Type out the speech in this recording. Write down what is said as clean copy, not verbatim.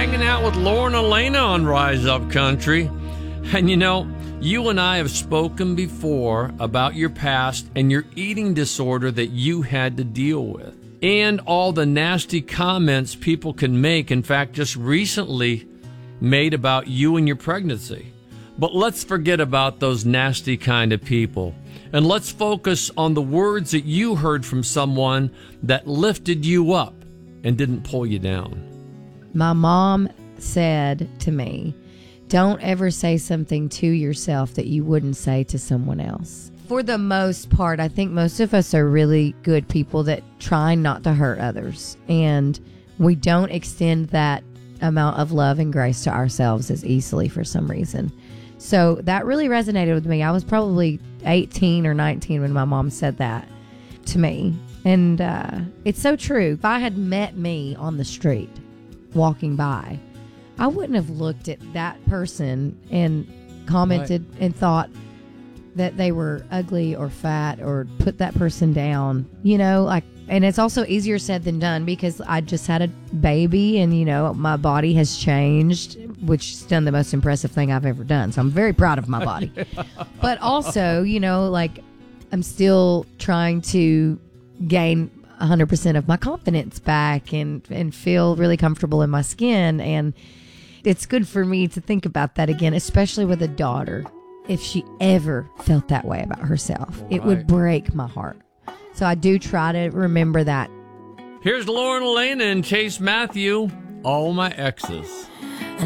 hanging out with Lauren Elena on Rise Up Country. And you know, you and I have spoken before about your past and your eating disorder that you had to deal with. And all the nasty comments people can make, in fact, just recently made about you and your pregnancy. But let's forget about those nasty kind of people. And let's focus on the words that you heard from someone that lifted you up and didn't pull you down. My mom said to me, don't ever say something to yourself that you wouldn't say to someone else. For the most part, I think most of us are really good people that try not to hurt others. And we don't extend that amount of love and grace to ourselves as easily for some reason. So that really resonated with me. I was probably 18 or 19 when my mom said that to me. And it's so true. If I had met me on the street walking by, I wouldn't have looked at that person and commented and thought that they were ugly or fat or put that person down, you know, like, and it's also easier said than done because I just had a baby and, you know, my body has changed, which has done the most impressive thing I've ever done. So I'm very proud of my body. But also, you know, like I'm still trying to gain 100% of my confidence back and feel really comfortable in my skin. And it's good for me to think about that again, especially with a daughter. If she ever felt that way about herself, it would break my heart. So I do try to remember that. Here's Lauren Elena and Chase Matthew, All My Exes.